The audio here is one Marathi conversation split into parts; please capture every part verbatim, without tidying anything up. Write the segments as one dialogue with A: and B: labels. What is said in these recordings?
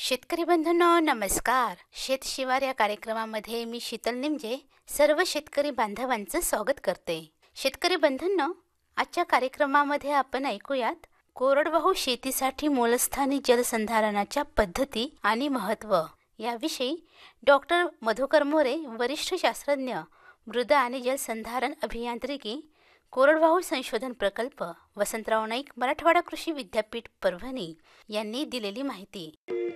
A: शेतकरी बंधूंनो नमस्कार. शेत शिवार या कार्यक्रमामध्ये मी शीतल निमजे सर्व शेतकरी बांधवांचं स्वागत करते. शेतकरी बंधूंनो, आजच्या कार्यक्रमामध्ये आपण ऐकूयात कोरडवाहू शेतीसाठी मूलस्थानी जलसंधारणाच्या पद्धती आणि महत्त्व याविषयी डॉक्टर मधुकर मोरे, वरिष्ठ शास्त्रज्ञ, मृदा आणि जलसंधारण अभियांत्रिकी, कोरडवाहू संशोधन प्रकल्प, वसंतराव नाईक, मराठवाडा कृषी विद्यापीठ, परभणी यांनी दिलेली माहिती.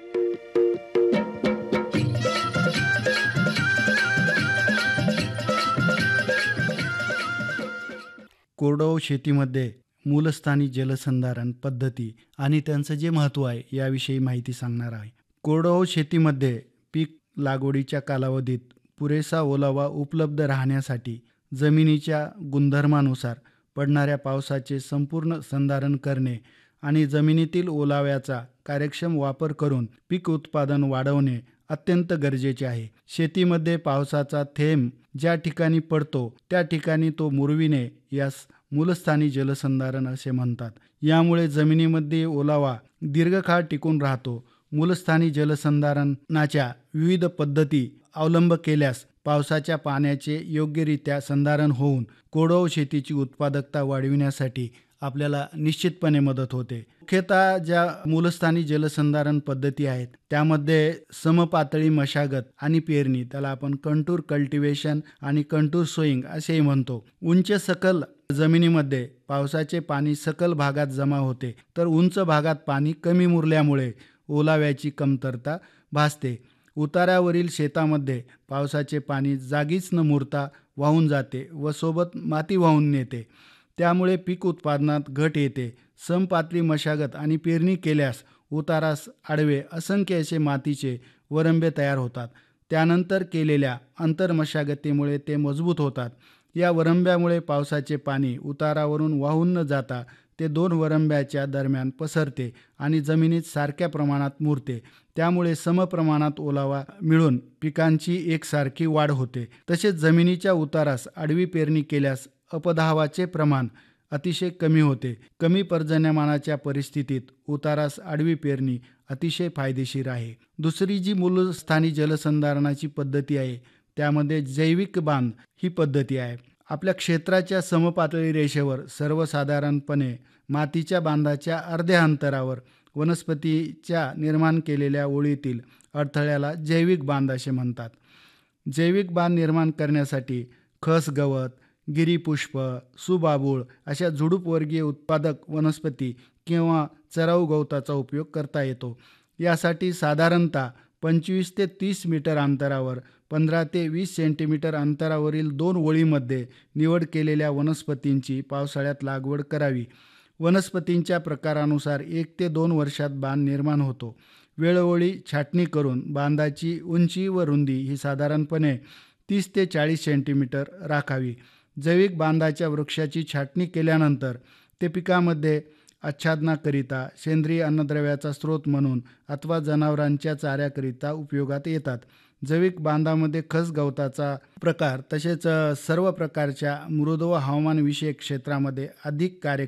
B: कोरडवाहू शेतीमध्ये मूलस्थानी जलसंधारण पद्धती आणि त्यांचं जे महत्त्व आहे याविषयी माहिती सांगणार आहे. कोरडवाहू शेतीमध्ये पीक लागवडीच्या कालावधीत पुरेसा ओलावा उपलब्ध राहण्यासाठी जमिनीच्या गुणधर्मानुसार पडणाऱ्या पावसाचे संपूर्ण संधारण करणे आणि जमिनीतील ओलाव्याचा कार्यक्षम वापर करून पीक उत्पादन वाढवणे अत्यंत गरजेचे आहे. शेतीमध्ये पावसाचा थेंब ज्या ठिकाणी पडतो त्या ठिकाणी तो मुरविणे यास मूलस्थानी जलसंधारण असे म्हणतात. यामुळे जमिनीमध्ये ओलावा दीर्घकाळ टिकून राहतो. मूलस्थानी जलसंधारणाच्या विविध पद्धती अवलंब केल्यास पावसाच्या पाण्याचे योग्यरित्या संधारण होऊन कोरडवाहू शेतीची उत्पादकता वाढविण्यासाठी आपल्याला निश्चितपणे मदत होते. मुख्यतः ज्या मूलस्थानी जलसंधारण पद्धती आहेत त्यामध्ये समपातळी मशागत आणि पेरणी, त्याला आपण कंटूर कल्टिवेशन आणि कंटूर सोईंग असेही म्हणतो. उंच सकल जमिनीमध्ये पावसाचे पाणी सकल भागात जमा होते, तर उंच भागात पाणी कमी मुरल्यामुळे ओलाव्याची कमतरता भासते. उतारावरील शेतामध्ये पावसाचे पाणी जागीच न मुरता वाहून जाते व सोबत माती वाहून नेते. त्यामुळे पीक उत्पादनात घट येते. समपातळी मशागत आणि पेरणी केल्यास उतारास आडवे असंख्य असे मातीचे वरंबे तयार होतात. त्यानंतर केलेल्या अंतर मशागतीमुळे ते मजबूत होतात. या वरंब्यामुळे पावसाचे पाणी उतारावरून वाहून न जाता ते दोन वरंब्याच्या दरम्यान पसरते आणि जमिनीत सारख्या प्रमाणात मुरते. त्यामुळे समप्रमाणात ओलावा मिळून पिकांची एकसारखी वाढ होते. तसेच जमिनीच्या उतारास आडवी पेरणी केल्यास अपदावाचे प्रमाण अतिशय कमी होते. कमी पर्जन्यमानाच्या परिस्थितीत उतारास आडवी पेरणी अतिशय फायदेशीर आहे. दुसरी जी मूलस्थानी जलसंधारणाची पद्धती आहे त्यामध्ये जैविक बांध ही पद्धती आहे. आपल्या क्षेत्राच्या समपातळी रेषेवर सर्वसाधारणपणे मातीच्या बांधाच्या अर्ध्या अंतरावर वनस्पतीच्या निर्माण केलेल्या ओळीतील अडथळ्याला जैविक बांध असे म्हणतात. जैविक बांध निर्माण करण्यासाठी खस गवत, गिरीपुष्प, सुबाबूळ अशा झुडूपवर्गीय उत्पादक वनस्पती किंवा चराऊ गवताचा उपयोग करता येतो. यासाठी साधारणतः पंचवीस ते तीस मीटर अंतरावर पंधरा ते वीस सेंटीमीटर अंतरावरील दोन ओळीमध्ये निवड केलेल्या वनस्पतींची पावसाळ्यात लागवड करावी. वनस्पतींच्या प्रकारानुसार एक ते दोन वर्षात बांध निर्माण होतो. वेळोवेळी छाटणी करून बांधाची उंची व रुंदी ही साधारणपणे तीस ते चाळीस सेंटीमीटर राखावी. जैविक बांधाच्या वृक्षाची छाटणी केल्यानंतर ते पिकामध्ये आच्छादनाकरिता, सेंद्रिय अन्नद्रव्याचा स्रोत म्हणून अथवा जनावरांच्या चाऱ्याकरिता उपयोगात येतात. जैविक बांधामध्ये खस गवताचा प्रकार तसेच सर्व प्रकारच्या मृद व हवामानविषयक क्षेत्रामध्ये अधिक कार्य